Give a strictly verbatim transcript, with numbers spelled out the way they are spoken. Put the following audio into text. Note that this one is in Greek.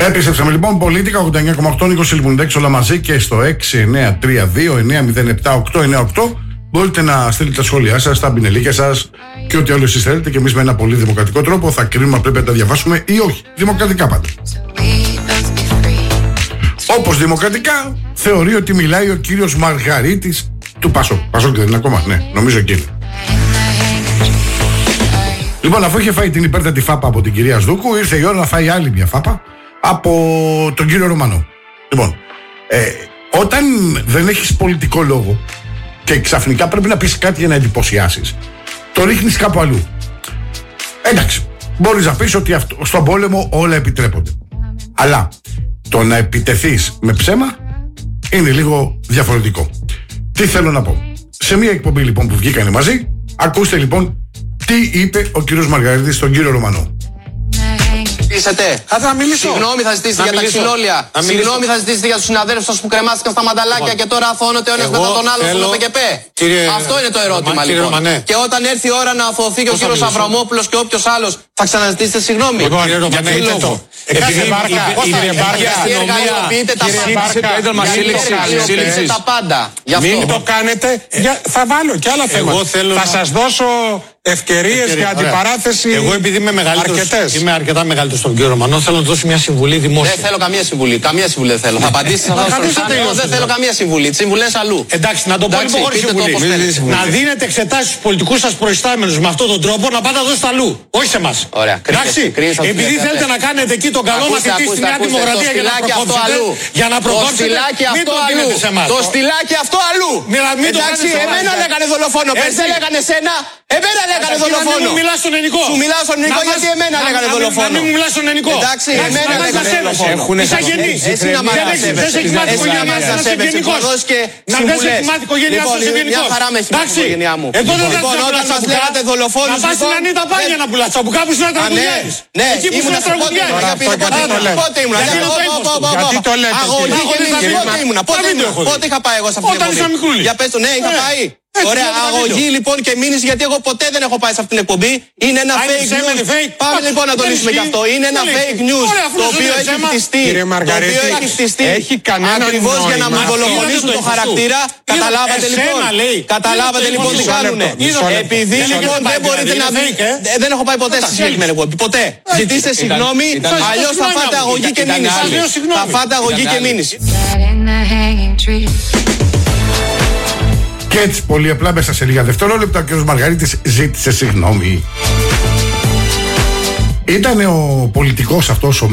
Επιστρέψαμε λοιπόν. Πολίτικα ογδόντα εννιά κόμμα οκτώ, Νίκος Σιλμουνιδάκης, όλα μαζί και στο έξι εννιά τρία δύο εννιά μηδέν επτά οκτώ εννιά οκτώ. Μπορείτε να στείλετε τα σχόλιά σας, τα πινελίκια σας και ό,τι άλλο εσείς θέλετε, και εμείς με ένα πολύ δημοκρατικό τρόπο θα κρίνουμε αν πρέπει να τα διαβάσουμε ή όχι. Δημοκρατικά πάντα. Όπως δημοκρατικά θεωρεί ότι μιλάει ο κύριος Μαργαρίτης του Πασό. Πασό και δεν είναι ακόμα, ναι, νομίζω εκείνη. Λοιπόν, αφού είχε φάει την υπέρτατη φάπα από την κυρία Σδούκου, ήρθε η ώρα να φάει άλλη μια φάπα από τον κύριο Ρωμανό. Λοιπόν, ε, όταν δεν έχεις πολιτικό λόγο και ξαφνικά πρέπει να πεις κάτι για να εντυπωσιάσεις, το ρίχνεις κάπου αλλού. Εντάξει, μπορείς να πεις ότι αυτό, στον πόλεμο όλα επιτρέπονται. Αλλά το να επιτεθείς με ψέμα είναι λίγο διαφορετικό. Τι θέλω να πω. Σε μια εκπομπή λοιπόν που βγήκανε μαζί, ακούστε λοιπόν τι είπε ο κύριος Μαργαρίτης στον κύριο Ρωμανό. Θα, θα μιλήσω. Συγγνώμη θα ζητήσετε για τα ξυλόλια. Συγγνώμη θα ζητήσετε για τους συναδέλφους σας που κρεμάστηκαν στα μανταλάκια και τώρα αφώνονται ο ένας μετά τον άλλο στον ΟΠΕΚΕΠΕ. Αυτό είναι το ερώτημα λοιπόν. Και όταν έρθει η ώρα να αφωθεί και ο κύριος Αβραμόπουλος και όποιος άλλος, θα ξαναζητήσετε συγγνώμη. Λοιπόν, κύριε Ρωμανέ, είτε το. Επειδή εργαλειοποιείτε τα πάντα. Μην το κάνετε. Θα βάλω κι άλλα θέματα. Θα σας δώσω ευκαιρίες για αντιπαράθεση. Εγώ επειδή είμαι μεγαλύτερος, είμαι αρκετά μεγαλύτερος στον κύριο Ρωμανό, θέλω να δώσω μια συμβουλή δημόσια. Δεν θέλω καμία συμβουλή. Καμία συμβουλή δεν θέλω. Θα απαντήσεις σε αυτό. Δεν θέλω καμία συμβουλή. Τι συμβουλές αλλού. Εντάξει, να το πω λοιπόν χωρίς συμβουλή. Να δίνετε εξετάσεις στους πολιτικούς σας προϊστάμενους με αυτόν τον τρόπο, να πάτε να δώσετε αλλού. Όχι σε εμάς. Εντάξει. Επειδή θέλετε να κάνετε εκεί τον καλό μαθητή στη Νέα Δημοκρατία για να προκόψετε, μην το δίνετε σε εμάς. Το στυλάκι αυτό αλλού. Εντάξει, εμένα λέγανε δολοφόνο. Πες δεν λέγανε σένα. Εμένα λέγανε δολοφόνο. Να μην μιλάς στον ελληνικό. Σου μιλάω στον ελληνικό γιατί εμένα λέγανε δολοφόνο. Να μην μου μιλάς στον ελληνικό. Εντάξει, εμένα λέγανε δολοφόνο. Είσαι γεννής. Εσύ να μ' ανασέβεσαι. Δεν σε έχει μάθει η οικογένειά σου να είσαι ευγενικός. Να δεν σε έχει μάθει η οικογένειά σου να είσαι ευγενικός. Μια χαρά με έχει μάθει η οικογένειά μου. Εδώ δεν λοιπόν, όταν μας λέγατε δολοφόνους. Να πας στην Ανίτα Πάνια να πουλάς τσαμπουκά που σου να τραγουδιάζεις. Ναι, εκεί που σου να τραγουδιάζεις. Πότε ήμουν. Γιατί το λέτε. Αγωγή και μήνυση. Πότε ήμουν. Πότε είχα πάει εγώ σε αυτήν την εκπομπή. Για πες το, ναι, είχα πάει. Ωραία, αγωγή λοιπόν και μήνυση, γιατί εγώ ποτέ δεν έχω πάει σε αυτήν την εκπομπή. Είναι ένα fake news. Πάμε λοιπόν να το λύσουμε και αυτό. Είναι ένα fake news το οποίο έχει χτιστεί. Το οποίο έχει χτιστεί ακριβώς για να μου δολοφονήσουν το χαρακτήρα. Καταλάβατε λοιπόν. Καταλάβατε λοιπόν τι κάνουνε. Επειδή λοιπόν δεν μπορείτε να δείτε. Δεν έχω πάει ποτέ στη συγκεκριμένη εκπομπή. Ποτέ. Ζητήστε συγγνώμη, αλλιώς θα φάτε αγωγή και μήνυση. Θα φάτε αγωγή και μήνυση. Και έτσι πολύ απλά μέσα σε λίγα δευτερόλεπτα ο κ. Μαργαρίτης ζήτησε συγγνώμη. Ήτανε ο πολιτικός αυτός ο